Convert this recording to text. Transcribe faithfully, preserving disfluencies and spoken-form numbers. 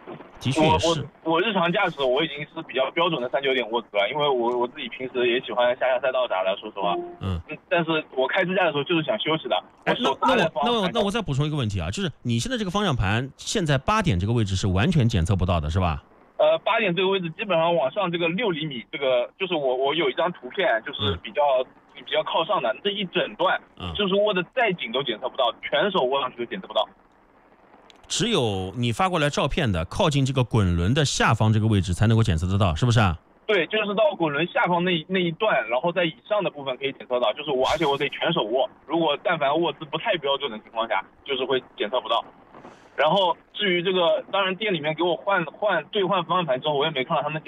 的确也是。 我我我日常驾驶我已经是比较标准的三九点握姿了，因为我我自己平时也喜欢下下赛道啥的，说实话。嗯。但是我开自驾的时候就是想休息的。 哎，那那我那我那我再补充一个问题啊，就是你现在这个方向盘现在八点这个位置是完全检测不到的，是吧？ 呃，八点这个位置基本上往上这个六厘米，这个就是我我有一张图片，就是比较、嗯、比较靠上的这一整段，嗯、就是握的再紧都检测不到，全手握上去都检测不到。 只有你发过来照片的靠近这个滚轮的下方这个位置才能够检测得到，是不是啊？ 对，就是到滚轮下方那那一段，然后在以上的部分可以检测到，就是我，而且我得全手握，如果但凡握姿不太标准的情况下，就是会检测不到。然后至于这个，当然店里面给我换换兑换方向盘之后，我也没看到他们